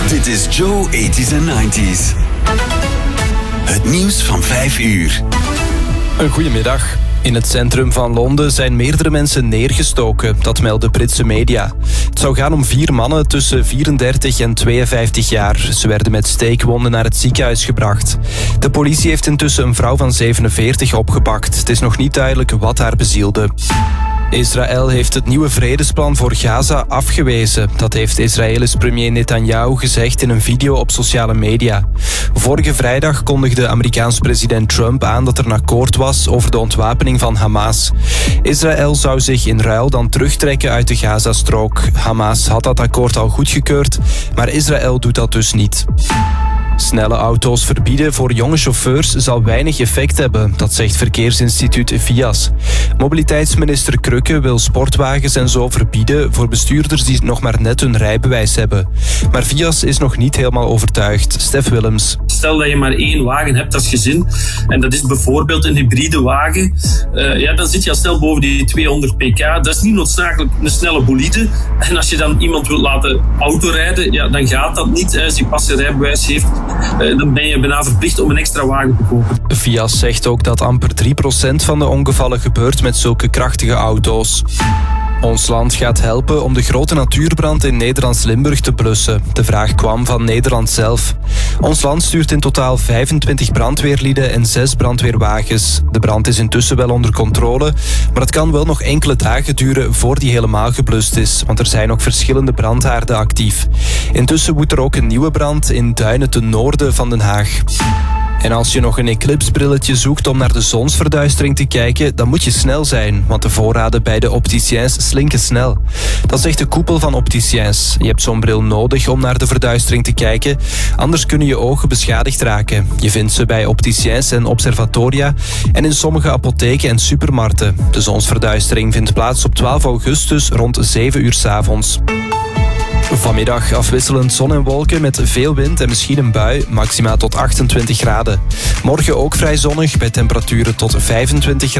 Dit is Joe 80s en 90s. Het nieuws van 5 uur. Een goedemiddag. In het centrum van Londen zijn meerdere mensen neergestoken, dat melden Britse media. Het zou gaan om 4 mannen tussen 34 en 52 jaar. Ze werden met steekwonden naar het ziekenhuis gebracht. De politie heeft intussen een vrouw van 47 opgepakt. Het is nog niet duidelijk wat haar bezielde. Israël heeft het nieuwe vredesplan voor Gaza afgewezen. Dat heeft Israëlisch premier Netanyahu gezegd in een video op sociale media. Vorige vrijdag kondigde Amerikaans president Trump aan dat er een akkoord was over de ontwapening van Hamas. Israël zou zich in ruil dan terugtrekken uit de Gazastrook. Hamas had dat akkoord al goedgekeurd, maar Israël doet dat dus niet. Snelle auto's verbieden voor jonge chauffeurs zal weinig effect hebben, dat zegt verkeersinstituut VIAS. Mobiliteitsminister Krökke wil sportwagens en zo verbieden voor bestuurders die nog maar net hun rijbewijs hebben. Maar VIAS is nog niet helemaal overtuigd. Stef Willems. Stel dat je maar 1 wagen hebt als gezin en dat is bijvoorbeeld een hybride wagen, dan zit je al snel boven die 200 pk. Dat is niet noodzakelijk een snelle bolide. En als je dan iemand wilt laten autorijden, dan gaat dat niet. Als je pas een rijbewijs heeft, dan ben je bijna verplicht om een extra wagen te kopen. VIAS zegt ook dat amper 3% van de ongevallen gebeurt met zulke krachtige auto's. Ons land gaat helpen om de grote natuurbrand in Nederlands Limburg te blussen. De vraag kwam van Nederland zelf. Ons land stuurt in totaal 25 brandweerlieden en 6 brandweerwagens. De brand is intussen wel onder controle, maar het kan wel nog enkele dagen duren voor die helemaal geblust is, want er zijn ook verschillende brandhaarden actief. Intussen woedt er ook een nieuwe brand in Duinen ten noorden van Den Haag. En als je nog een eclipsbrilletje zoekt om naar de zonsverduistering te kijken, dan moet je snel zijn, want de voorraden bij de opticiens slinken snel. Dat zegt de koepel van opticiens. Je hebt zo'n bril nodig om naar de verduistering te kijken, anders kunnen je ogen beschadigd raken. Je vindt ze bij opticiens en observatoria en in sommige apotheken en supermarkten. De zonsverduistering vindt plaats op 12 augustus rond 7 uur 's avonds. Vanmiddag afwisselend zon en wolken met veel wind en misschien een bui, maxima tot 28 graden. Morgen ook vrij zonnig bij temperaturen tot 25 graden.